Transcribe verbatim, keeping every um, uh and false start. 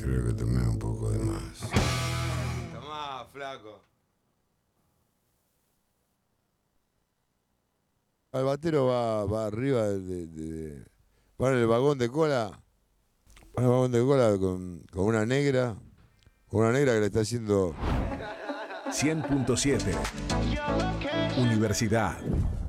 Creo que tomé un poco de más. Tomá, flaco. El batero va, va arriba de, de, de- va en el vagón de cola. Va en el vagón de cola con, con una negra. Con una negra que le está haciendo. cien punto siete Universidad.